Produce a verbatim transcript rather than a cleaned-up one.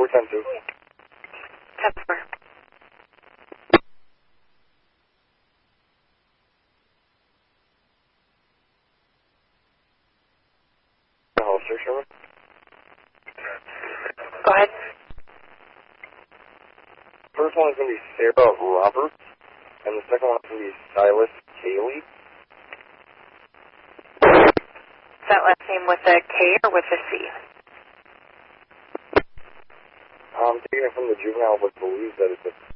four ten two. ten four. Hello, sir, Sherman. Go ahead. First one is going to be Sarah Roberts, and the second one is going to be Silas Cayley. Is that last name with a K or with a C? I'm taking it from the juvenile, but believe that it's a